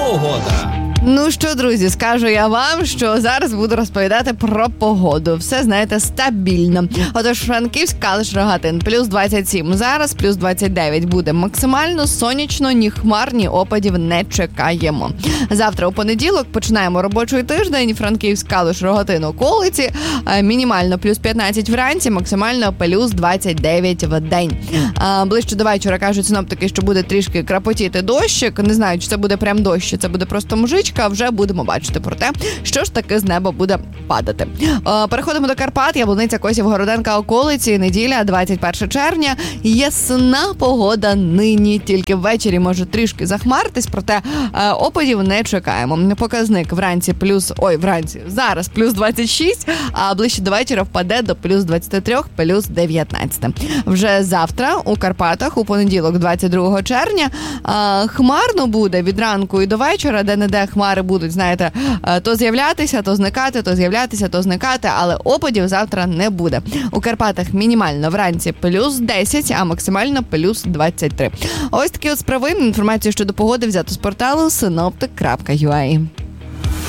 Погода. Ну що, друзі, скажу я вам, що зараз буду розповідати про погоду. Все, знаєте, стабільно. Отож, Франківськ, Калуш, Рогатин, плюс 27. Зараз плюс 29 буде. Максимально сонячно, ні хмар, ні опадів не чекаємо. Завтра у понеділок починаємо робочий тиждень. Франківськ, Калуш, Рогатин, околиці. Мінімально плюс 15 вранці, максимально плюс 29 в день. Ближче до вечора кажуть синоптики, що буде трішки крапотіти дощик. Не знаю, чи це буде прям дощ, чи це буде просто мжичка. Вже будемо бачити про те, що ж таки з неба буде падати. Переходимо до Карпат. Яблуниця, Косів, Городенка, околиці. Неділя, 21 червня. Ясна погода нині. Тільки ввечері може трішки захмаритись, проте опадів не чекаємо. Показник вранці зараз плюс 26, а ближче до вечора впаде до плюс 23, плюс 19. Вже завтра у Карпатах, у понеділок, 22 червня, хмарно буде від ранку і до вечора, де-не-де хмари будуть, знаєте, то з'являтися, то зникати, то з'являтися, то зникати, але опадів завтра не буде. У Карпатах мінімально вранці плюс 10, а максимально плюс 23. Ось такі от справи. Інформацію щодо погоди взято з порталу synoptic.ua.